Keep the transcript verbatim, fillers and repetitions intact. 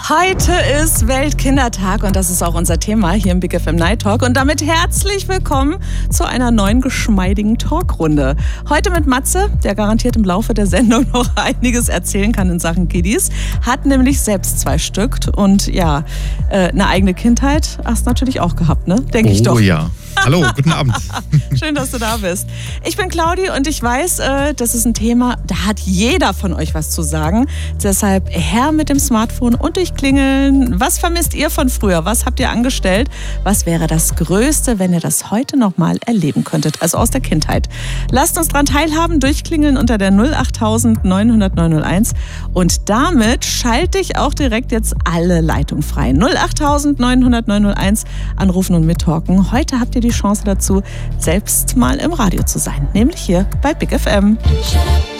Heute ist Weltkindertag und das ist auch unser Thema hier im Big F M Night Talk. Und damit herzlich willkommen zu einer neuen geschmeidigen Talkrunde. Heute mit Matze, der garantiert im Laufe der Sendung noch einiges erzählen kann in Sachen Kiddies. Hat nämlich selbst zwei Stück und ja, eine eigene Kindheit hast du natürlich auch gehabt, ne? Denke oh, ich doch. Oh ja. Hallo, guten Abend. Schön, dass du da bist. Ich bin Claudi und ich weiß, das ist ein Thema, da hat jeder von euch was zu sagen. Deshalb her mit dem Smartphone und durchklingeln. Was vermisst ihr von früher? Was habt ihr angestellt? Was wäre das Größte, wenn ihr das heute nochmal erleben könntet? Also aus der Kindheit. Lasst uns dran teilhaben, durchklingeln unter der null acht neun null null neun null eins. Und damit schalte ich auch direkt jetzt alle Leitungen frei. null acht neun null null neun null eins anrufen und mittalken. Heute habt ihr die Chance dazu, selbst mal im Radio zu sein. Nämlich hier bei Big F M.